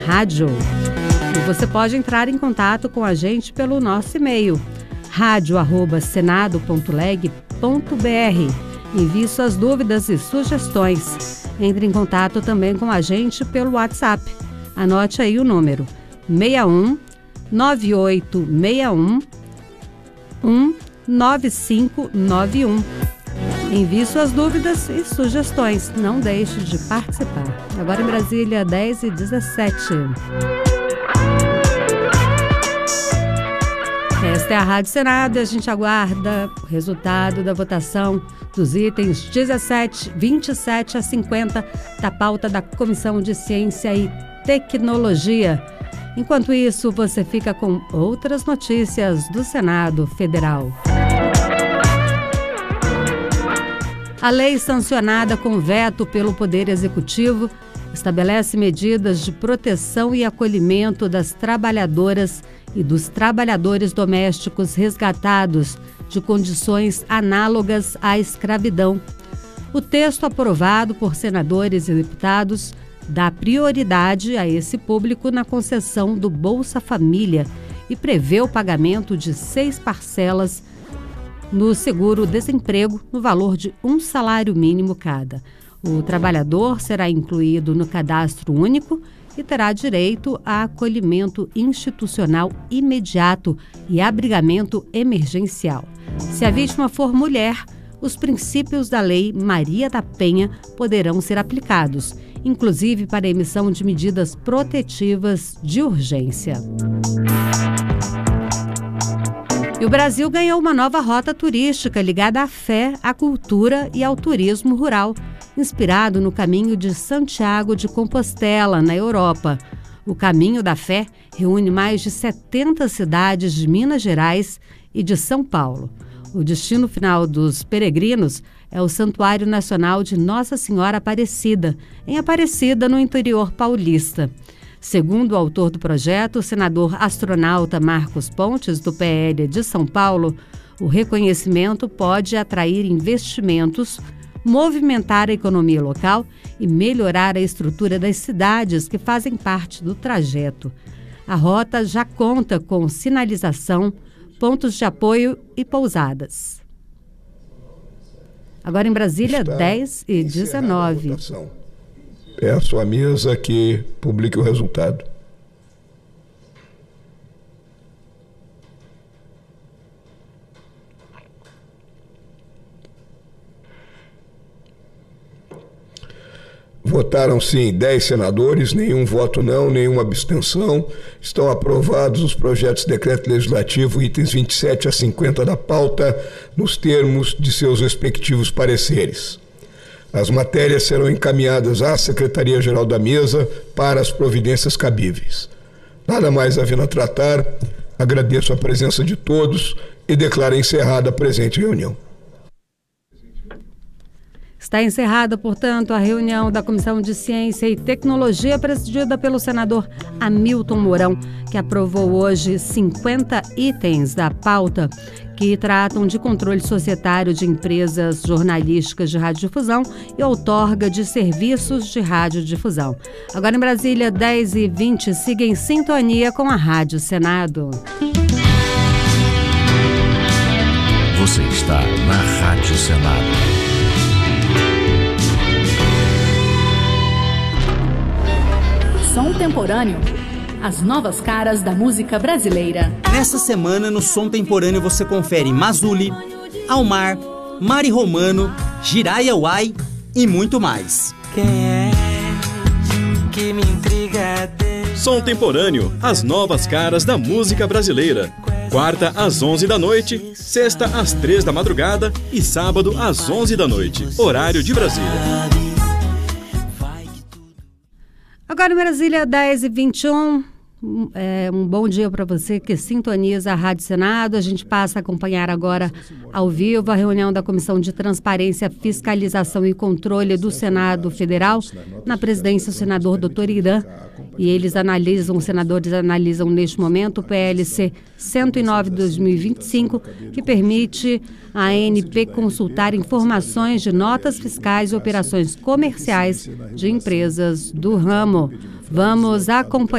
rádio. E você pode entrar em contato com a gente pelo nosso e-mail, radio@senado.leg.br. Envie suas dúvidas e sugestões. Entre em contato também com a gente pelo WhatsApp. Anote aí o número: 61 9861 19591. Envie suas dúvidas e sugestões. Não deixe de participar. Agora em Brasília, 10h17. Esta é a Rádio Senado e a gente aguarda o resultado da votação dos itens 17, 27 a 50 da pauta da Comissão de Ciência e Tecnologia. Enquanto isso, você fica com outras notícias do Senado Federal. A lei sancionada com veto pelo Poder Executivo estabelece medidas de proteção e acolhimento das trabalhadoras e dos trabalhadores domésticos resgatados de condições análogas à escravidão. O texto aprovado por senadores e deputados dá prioridade a esse público na concessão do Bolsa Família e prevê o pagamento de 6 parcelas no seguro-desemprego no valor de um salário mínimo cada. O trabalhador será incluído no cadastro único e terá direito a acolhimento institucional imediato e abrigamento emergencial. Se a vítima for mulher, os princípios da Lei Maria da Penha poderão ser aplicados, inclusive para a emissão de medidas protetivas de urgência. E o Brasil ganhou uma nova rota turística ligada à fé, à cultura e ao turismo rural, inspirado no Caminho de Santiago de Compostela, na Europa. O Caminho da Fé reúne mais de 70 cidades de Minas Gerais e de São Paulo. O destino final dos peregrinos é o Santuário Nacional de Nossa Senhora Aparecida, em Aparecida, no interior paulista. Segundo o autor do projeto, o senador astronauta Marcos Pontes, do PL de São Paulo, o reconhecimento pode atrair investimentos, movimentar a economia local e melhorar a estrutura das cidades que fazem parte do trajeto. A rota já conta com sinalização, pontos de apoio e pousadas. Agora em Brasília, 10h19. Peço à mesa que publique o resultado. Votaram sim 10 senadores, nenhum voto não, nenhuma abstenção. Estão aprovados os projetos de decreto legislativo, itens 27 a 50 da pauta, nos termos de seus respectivos pareceres. As matérias serão encaminhadas à Secretaria-Geral da Mesa para as providências cabíveis. Nada mais havendo a tratar, agradeço a presença de todos e declaro encerrada a presente reunião. Está encerrada, portanto, a reunião da Comissão de Ciência e Tecnologia, presidida pelo senador Hamilton Mourão, que aprovou hoje 50 itens da pauta que tratam de controle societário de empresas jornalísticas de radiodifusão e outorga de serviços de radiodifusão. Agora em Brasília, 10h20, siga em sintonia com a Rádio Senado. Você está na Rádio Senado. Som Temporâneo. As novas caras da música brasileira. Nessa semana, no Som Temporâneo, você confere Mazuli, Almar, Mari Romano, Jiraya Uai e muito mais. Quem é que me intriga? Som Temporâneo. As novas caras da música brasileira. Quarta às 11 da noite, sexta às 3 da madrugada e sábado às 11 da noite. Horário de Brasília. Agora em Brasília, 10h21, um bom dia para você que sintoniza a Rádio Senado. A gente passa a acompanhar agora ao vivo a reunião da Comissão de Transparência, Fiscalização e Controle do Senado Federal, na presidência o senador Dr. Irã. E os senadores analisam neste momento o PLC 109/2025, que permite a ANP consultar informações de notas fiscais e operações comerciais de empresas do ramo. Vamos acompanhar